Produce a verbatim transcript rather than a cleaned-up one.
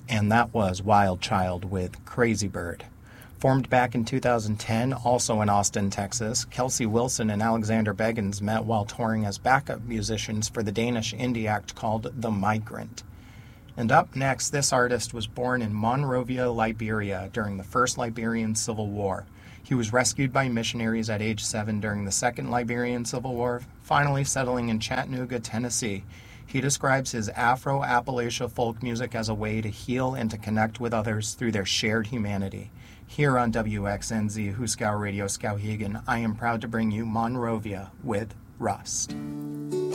And that was Wild Child with Crazy Bird. Formed back in two thousand ten, also in Austin, Texas, Kelsey Wilson and Alexander Beggins met while touring as backup musicians for the Danish indie act called The Migrant. And up next, this artist was born in Monrovia, Liberia during the First Liberian Civil War. He was rescued by missionaries at age seven during the Second Liberian Civil War, finally settling in Chattanooga, Tennessee. He describes his Afro-Appalachia folk music as a way to heal and to connect with others through their shared humanity. Here on W X N Z Huskau Radio Skowhegan, I am proud to bring you Monrovia with Rust.